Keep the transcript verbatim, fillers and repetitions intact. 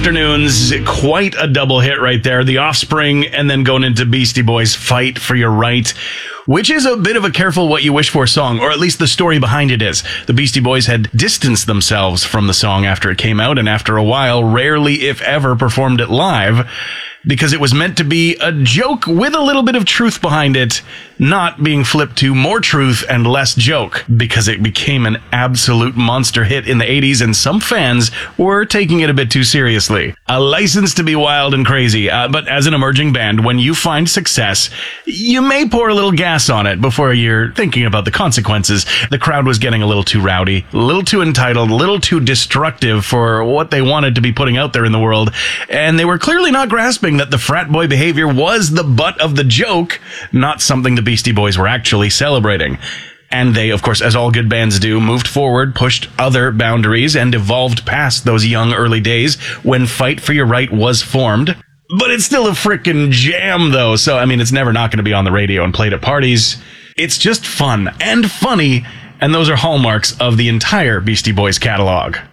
Afternoons, quite a double hit right there. The Offspring, and then going into Beastie Boys' Fight for Your Right, which is a bit of a careful what you wish for song, or at least the story behind it is. The Beastie Boys had distanced themselves from the song after it came out, and after a while, rarely, if ever, performed it live, because it was meant to be a joke with a little bit of truth behind it, not being flipped to more truth and less joke, because it became an absolute monster hit in the eighties, and some fans were taking it a bit too seriously. A license to be wild and crazy, uh, but as an emerging band, when you find success, you may pour a little gas on it before you're thinking about the consequences. The crowd was getting a little too rowdy, a little too entitled, a little too destructive for what they wanted to be putting out there in the world, and they were clearly not grasping that the frat boy behavior was the butt of the joke, not something the Beastie Boys were actually celebrating. And they, of course, as all good bands do, moved forward, pushed other boundaries, and evolved past those young early days when Fight for Your Right was formed. But it's still a frickin' jam, though, so, I mean, it's never not going to be on the radio and played at parties. It's just fun and funny, and those are hallmarks of the entire Beastie Boys catalog.